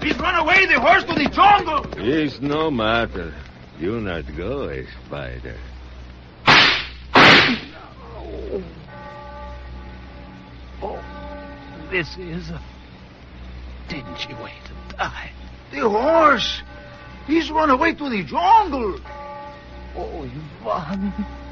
He's run away, the horse, to the jungle. It's no matter. You not go, Spider. This is a dingy way to die. The horse. He's run away to the jungle. Oh, Ivan.